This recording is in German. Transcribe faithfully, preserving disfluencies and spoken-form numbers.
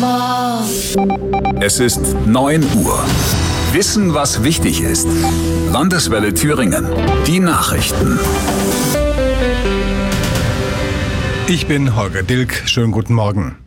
Es ist neun Uhr. Wissen, was wichtig ist. Landeswelle Thüringen. Die Nachrichten. Ich bin Holger Dilk. Schönen guten Morgen.